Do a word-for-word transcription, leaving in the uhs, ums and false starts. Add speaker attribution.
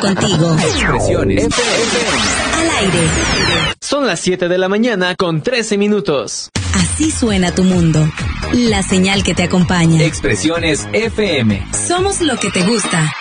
Speaker 1: contigo.
Speaker 2: Expresiones F M.
Speaker 1: Al aire.
Speaker 3: Son las siete de la mañana con trece minutos.
Speaker 1: Así suena tu mundo. La señal que te acompaña.
Speaker 2: Expresiones F M.
Speaker 1: Somos lo que te gusta.